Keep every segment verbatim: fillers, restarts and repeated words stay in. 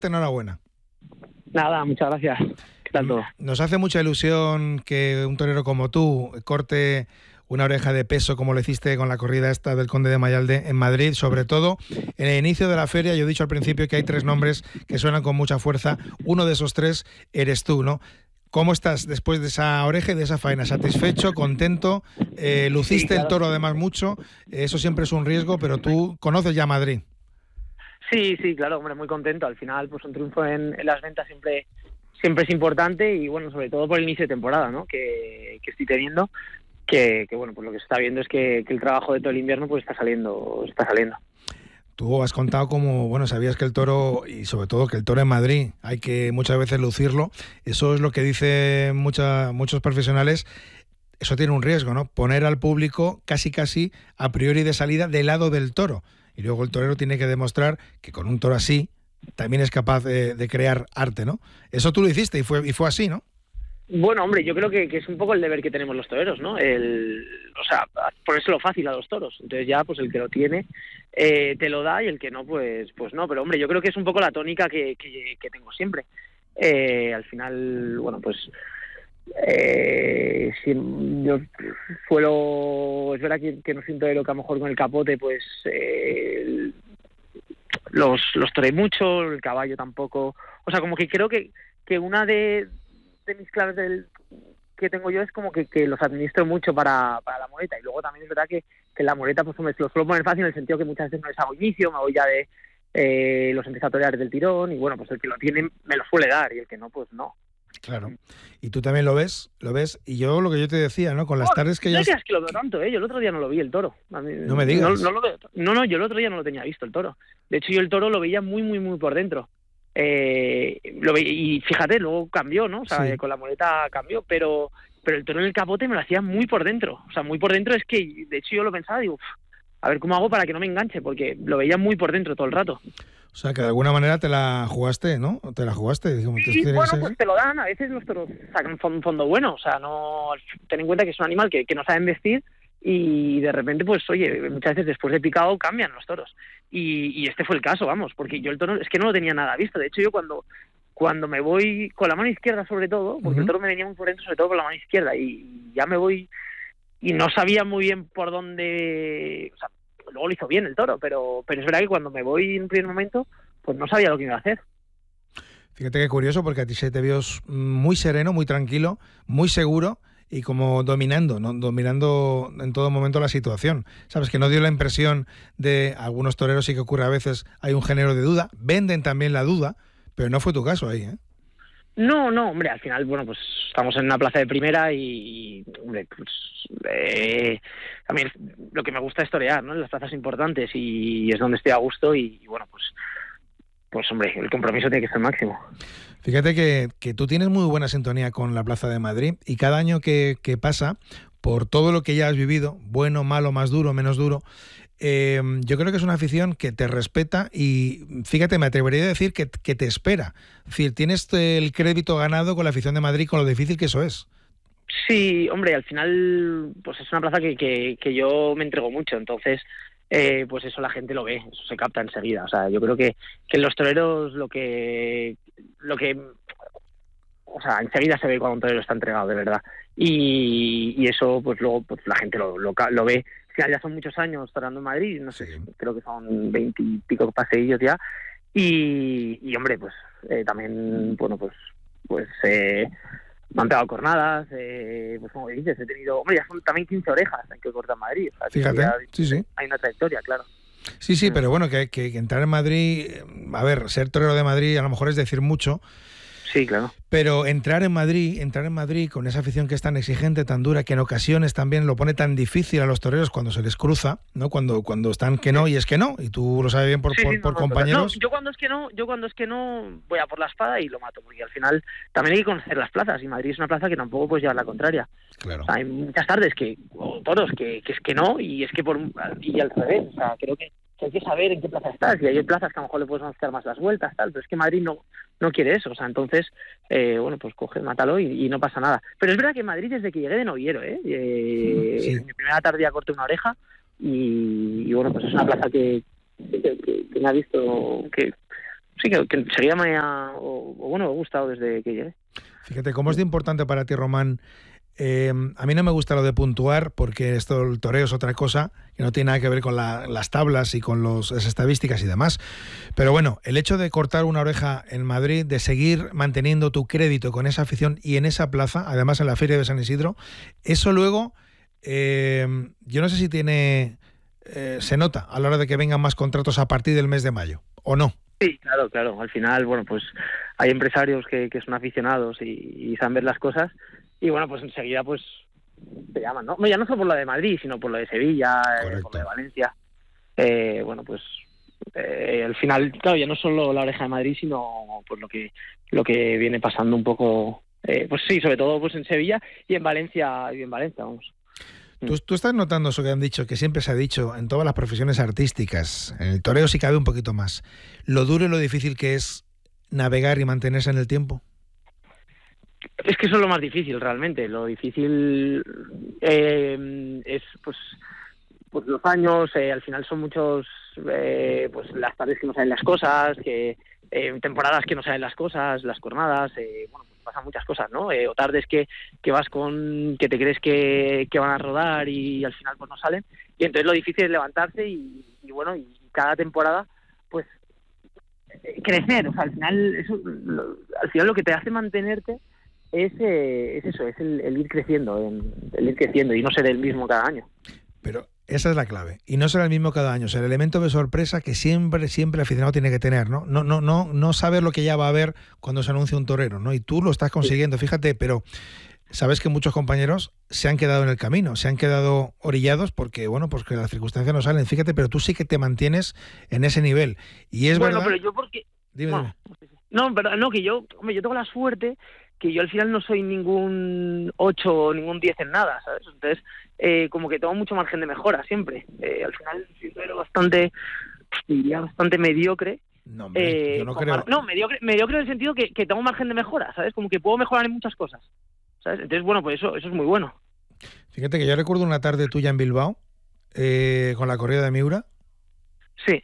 Enhorabuena. Nada, muchas gracias. ¿Qué tal todo? Nos hace mucha ilusión que un torero como tú corte una oreja de peso como lo hiciste con la corrida esta del Conde de Mayalde en Madrid, sobre todo en el inicio de la feria. Yo he dicho al principio que hay tres nombres que suenan con mucha fuerza. Uno de esos tres eres tú, ¿no? ¿Cómo estás después de esa oreja y de esa faena? ¿Satisfecho? ¿Contento? Eh, luciste sí, claro. El toro además mucho. Eso siempre es un riesgo, pero tú conoces ya Madrid. Sí, sí, claro, hombre, muy contento. Al final, pues un triunfo en, en las ventas siempre siempre es importante y, bueno, sobre todo por el inicio de temporada, ¿no? Que, que estoy teniendo. Que, que, bueno, pues lo que se está viendo es que, que el trabajo de todo el invierno pues está saliendo, está saliendo. Tú has contado como, bueno, sabías que el toro, y sobre todo que el toro en Madrid, hay que muchas veces lucirlo. Eso es lo que dicen mucha, muchos profesionales. Eso tiene un riesgo, ¿no? Poner al público casi casi a priori de salida del lado del toro. Y luego el torero tiene que demostrar que con un toro así también es capaz de, de crear arte, ¿no? Eso tú lo hiciste y fue, y fue así, ¿no? Bueno, hombre, yo creo que, que es un poco el deber que tenemos los toreros, ¿no? El, o sea, ponérselo fácil a los toros. Entonces ya, pues el que lo tiene eh, te lo da y el que no, pues pues no. Pero, hombre, yo creo que es un poco la tónica que, que, que tengo siempre. Eh, al final, bueno, pues eh, si yo suelo... Es verdad que, que no soy un torero que a lo mejor con el capote, pues eh, los, los toré mucho, el caballo tampoco... O sea, como que creo que, que una de... de mis claves del, que tengo yo es como que, que los administro mucho para, para la muleta, y luego también es verdad que, que la muleta pues me lo suelo poner fácil en el sentido que muchas veces no les hago inicio, me voy ya de eh, los empiezo a torear del tirón y bueno, pues el que lo tiene me lo suele dar y el que no, pues no. Claro. Y tú también lo ves, lo ves, y yo lo que yo te decía, ¿no? Con las no, tardes que no ya... No creas que lo veo tanto, ¿eh? Yo el otro día no lo vi, el toro. A mí, no me digas. No, no, lo veo. no, no, yo el otro día no lo tenía visto, el toro. De hecho, yo el toro lo veía muy, muy, muy por dentro. Eh, lo ve, y fíjate, luego cambió, ¿no? O sea, sí. Con la muleta cambió, pero pero el toro en el capote me lo hacía muy por dentro. O sea, muy por dentro es que, de hecho, yo lo pensaba, digo, a ver cómo hago para que no me enganche, porque lo veía muy por dentro todo el rato. O sea, que de alguna manera te la jugaste, ¿no? Te la jugaste. Digamos, sí, bueno, pues te lo dan. A veces los toros sacan un fondo bueno. O sea, no ten en cuenta que es un animal que, que no saben vestir y de repente, pues, oye, muchas veces después de picado cambian los toros. Y, y este fue el caso, vamos, porque yo el toro es que no lo tenía nada visto. De hecho, yo cuando cuando me voy con la mano izquierda sobre todo, porque uh-huh. el toro me venía muy por dentro sobre todo con la mano izquierda y ya me voy y no sabía muy bien por dónde... O sea, luego lo hizo bien el toro, pero pero es verdad que cuando me voy en un primer momento, pues no sabía lo que iba a hacer. Fíjate qué curioso, porque a ti se te vio muy sereno, muy tranquilo, muy seguro y como dominando, ¿no? Dominando en todo momento la situación. Sabes que no dio la impresión de algunos toreros, sí que ocurre a veces, hay un género de duda, venden también la duda, pero no fue tu caso ahí, ¿eh? No, no, hombre, al final, bueno, pues estamos en una plaza de primera y, hombre, pues eh, a mí lo que me gusta es torear, ¿no? En las plazas importantes y es donde estoy a gusto y, y bueno, pues pues hombre, el compromiso tiene que ser máximo. Fíjate que, que tú tienes muy buena sintonía con la Plaza de Madrid y cada año que, que pasa, por todo lo que ya has vivido, bueno, malo, más duro, menos duro, eh, yo creo que es una afición que te respeta y, fíjate, me atrevería a decir que, que te espera. Es decir, tienes el crédito ganado con la afición de Madrid, con lo difícil que eso es. Sí, hombre, al final pues es una plaza que, que, que yo me entrego mucho, entonces... Eh, pues eso la gente lo ve, eso se capta enseguida. O sea, yo creo que, que en los toreros lo que lo que o sea, enseguida se ve cuando un torero está entregado, de verdad. Y, y eso, pues luego pues la gente lo, lo, lo ve. O sea, ya son muchos años toreando en Madrid, no sé, sí. Creo que son veintipico paseillos ya. Y, y hombre, pues eh, también, bueno, pues pues eh, me han pegado cornadas, eh, pues como dices, he tenido... Hombre, ya son también quince orejas en que cortar en Madrid. O sea, fíjate, ya, sí, sí. Hay una trayectoria, claro. Sí, sí, pero bueno, que, que, que entrar en Madrid... A ver, ser torero de Madrid a lo mejor es decir mucho. Sí, claro. Pero entrar en Madrid, entrar en Madrid con esa afición que es tan exigente, tan dura, que en ocasiones también lo pone tan difícil a los toreros cuando se les cruza, ¿no? Cuando cuando están que no y es que no, y tú lo sabes bien por, sí, por, sí, no, por no, compañeros. No, yo cuando es que no, yo cuando es que no voy a por la espada y lo mato, porque al final también hay que conocer las plazas y Madrid es una plaza que tampoco puedes llevar la contraria. Claro. O sea, hay muchas tardes que o toros que, que es que no y es que por y al revés, o sea, creo que hay que saber en qué plaza estás y hay plazas que a lo mejor le puedes hacer más las vueltas, tal, pero es que Madrid no no quiere eso, o sea, entonces, eh, bueno, pues coge, mátalo y, y no pasa nada. Pero es verdad que Madrid desde que llegué de noviero, ¿eh? eh sí. En mi primera tarde ya corté una oreja y, y bueno, pues es una plaza que, que, que, que me ha visto, que sí, que, que enseguida me ha, o, o bueno, me ha gustado desde que llegué. Fíjate, ¿cómo es de importante para ti, Román? Eh, a mí no me gusta lo de puntuar, porque esto, el toreo es otra cosa, que no tiene nada que ver con la, las tablas y con los, las estadísticas y demás. Pero bueno, el hecho de cortar una oreja en Madrid, de seguir manteniendo tu crédito con esa afición y en esa plaza, además en la Feria de San Isidro, eso luego, eh, yo no sé si tiene, eh, se nota a la hora de que vengan más contratos a partir del mes de mayo, ¿o no? Sí, claro, claro. Al final, bueno, pues hay empresarios que, que son aficionados y, y saben ver las cosas. Y bueno, pues enseguida pues te llaman, ¿no? Ya no solo por lo de Madrid, sino por lo de Sevilla, eh, por lo de Valencia. Eh, bueno, pues eh, al final, claro, ya no solo la oreja de Madrid, sino pues lo que lo que viene pasando un poco, eh, pues sí, sobre todo pues en Sevilla y en Valencia, y en Valencia, vamos. ¿Tú, tú estás notando eso que han dicho, que siempre se ha dicho en todas las profesiones artísticas, en el toreo sí cabe un poquito más, lo duro y lo difícil que es navegar y mantenerse en el tiempo? Es que eso es lo más difícil realmente. Lo difícil eh, es pues pues los años, eh, al final son muchos, eh, pues las tardes que no salen las cosas, que eh, temporadas que no salen las cosas, las jornadas, eh, bueno, pues pasan muchas cosas, ¿no? Eh, o tardes que, que vas con, que te crees que, que van a rodar y al final pues no salen. Y entonces lo difícil es levantarse y, y bueno, y cada temporada pues eh, crecer. O sea, al final, eso, lo, al final lo que te hace mantenerte es, eh, es eso, es el, el ir creciendo, el, el ir creciendo y no ser el mismo cada año. Pero esa es la clave. Y no será el mismo cada año. O sea, el elemento de sorpresa que siempre, siempre el aficionado tiene que tener, ¿no? No, no, no, no saber lo que ya va a haber cuando se anuncia un torero, ¿no? Y tú lo estás consiguiendo, sí. Fíjate, pero sabes que muchos compañeros se han quedado en el camino, se han quedado orillados porque, bueno, pues que las circunstancias no salen. Fíjate, pero tú sí que te mantienes en ese nivel. Y es bueno, verdad... pero yo porque... Dime, bueno, dime. No, pero no, que yo, hombre, yo tengo la suerte que yo al final no soy ningún ocho o ningún diez en nada, ¿sabes? Entonces, eh, como que tengo mucho margen de mejora siempre. Eh, al final, sí, era bastante, diría, bastante mediocre. No, hombre, eh, yo no creo... Mar... No, mediocre, mediocre en el sentido que, que tengo margen de mejora, ¿sabes? Como que puedo mejorar en muchas cosas, ¿sabes? Entonces, bueno, pues eso, eso es muy bueno. Fíjate que yo recuerdo una tarde tuya en Bilbao, eh, con la corrida de Miura. Sí.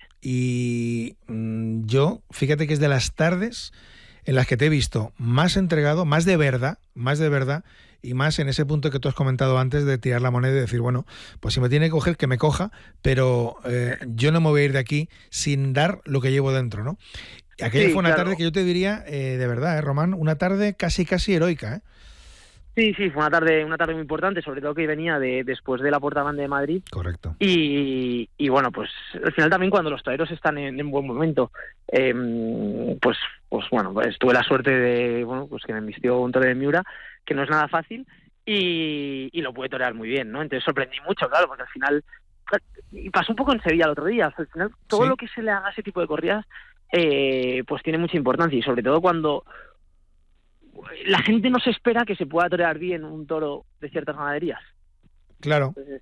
Y mmm, yo, fíjate que es de las tardes en las que te he visto más entregado, más de verdad, más de verdad, y más en ese punto que tú has comentado antes de tirar la moneda y decir, bueno, pues si me tiene que coger, que me coja, pero eh, yo no me voy a ir de aquí sin dar lo que llevo dentro, ¿no? Y aquella sí, fue una claro. tarde que yo te diría, eh, de verdad, ¿eh, Román? Una tarde casi, casi heroica, ¿eh? Sí, sí, fue una tarde una tarde muy importante, sobre todo que venía de después de la Puerta Grande de Madrid. Correcto. Y, y bueno, pues al final también cuando los toreros están en, en buen momento, eh, pues pues bueno, pues tuve la suerte de, bueno, pues que me embistió un toro de Miura, que no es nada fácil, y, y lo pude torear muy bien, ¿no? Entonces sorprendí mucho, claro, porque al final, y pasó un poco en Sevilla el otro día, o sea, al final todo ¿sí? lo que se le haga a ese tipo de corridas, eh, pues tiene mucha importancia, y sobre todo cuando la gente no se espera que se pueda torear bien un toro de ciertas ganaderías. Claro. Entonces,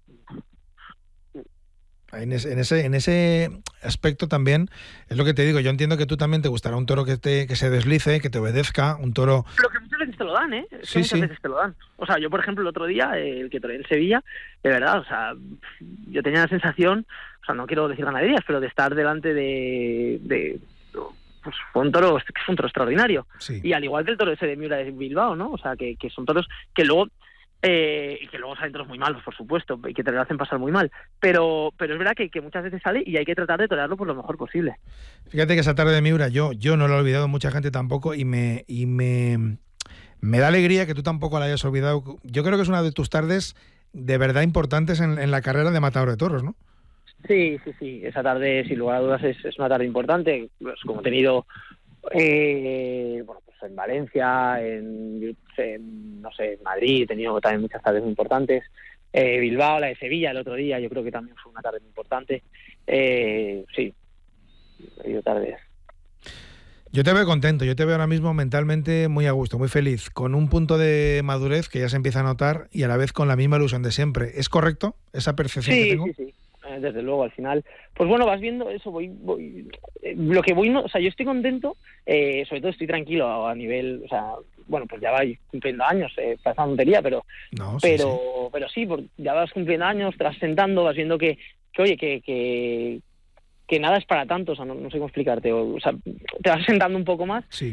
en ese, en ese en ese aspecto también es lo que te digo. Yo entiendo que tú también te gustará un toro que te que se deslice, que te obedezca, un toro. Lo que muchas veces te lo dan, ¿eh? Es sí, que muchas sí. veces te lo dan. O sea, yo por ejemplo el otro día, eh, el que toreé en Sevilla, de verdad, o sea, yo tenía la sensación, o sea, no quiero decir ganaderías, pero de estar delante de, de pues fue un toro, fue un toro extraordinario. Sí. Y al igual que el toro ese de Miura de Bilbao, ¿no? O sea, que, que son toros que luego eh, que luego salen toros muy malos, por supuesto, y que te lo hacen pasar muy mal. Pero pero es verdad que, que muchas veces sale y hay que tratar de torearlo por lo mejor posible. Fíjate que esa tarde de Miura yo yo no lo he olvidado, mucha gente tampoco, y me y me me da alegría que tú tampoco la hayas olvidado. Yo creo que es una de tus tardes de verdad importantes en, en la carrera de matador de toros, ¿no? Sí, sí, sí. Esa tarde, sin lugar a dudas, es, es una tarde importante. Pues como he tenido, eh, bueno, pues en Valencia, en, en, no sé, en Madrid, he tenido también muchas tardes muy importantes. Eh, Bilbao, la de Sevilla el otro día, yo creo que también fue una tarde muy importante. Eh, sí, he tenido tardes. Yo te veo contento, yo te veo ahora mismo mentalmente muy a gusto, muy feliz, con un punto de madurez que ya se empieza a notar y a la vez con la misma ilusión de siempre. ¿Es correcto esa percepción sí, que tengo? Sí, sí, sí. Desde luego, al final, pues bueno, vas viendo eso, voy, voy eh, lo que voy, no, o sea, yo estoy contento, eh, sobre todo estoy tranquilo a nivel, o sea, bueno, pues ya vais cumpliendo años, eh, parece una tontería, pero, no, sí, pero, sí. pero sí, ya vas cumpliendo años, te vas sentando, vas viendo que, que oye, que, que, que nada es para tanto, o sea, no, no sé cómo explicarte, o, o sea, te vas sentando un poco más sí.